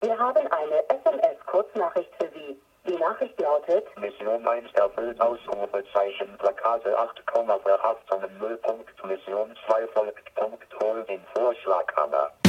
Wir haben eine SMS-Kurznachricht für Sie. Die Nachricht lautet: Mission 1 erfüllt, Ausrufezeichen, Plakate 8,8 Tonnen Müllpunkt, Mission 2 folgt.